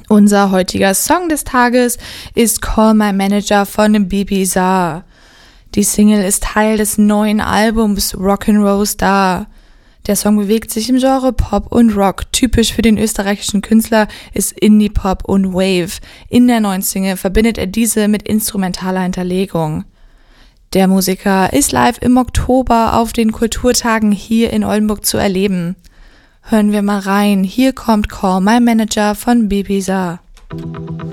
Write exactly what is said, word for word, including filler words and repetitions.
Unser heutiger Song des Tages ist Call My Manager von Bibi Saar. Die Single ist Teil des neuen Albums Rock'n'Roll Star. Der Song bewegt sich im Genre Pop und Rock. Typisch für den österreichischen Künstler ist Indie-Pop und Wave. In der neuen Single verbindet er diese mit instrumentaler Hinterlegung. Der Musiker ist live im Oktober auf den Kulturtagen hier in Oldenburg zu erleben. Hören wir mal rein. Hier kommt Call My Manager von Bibi Saar.